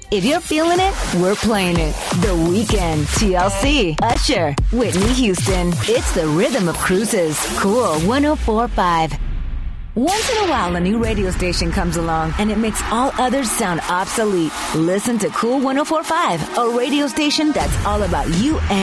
If you're feeling it, we're playing it. The Weeknd, TLC, Usher, Whitney Houston. It's the rhythm of cruises. Cool 104.5. Once in a while, a new radio station comes along and it makes all others sound obsolete. Listen to Cool 104.5, a radio station that's all about you and